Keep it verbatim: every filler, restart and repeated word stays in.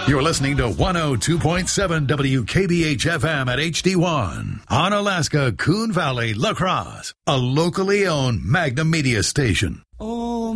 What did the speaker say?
You're listening to one oh two point seven W K B H F M at H D one. On Alaska, Coon Valley, La Crosse. A locally owned Magnum Media station. Oh.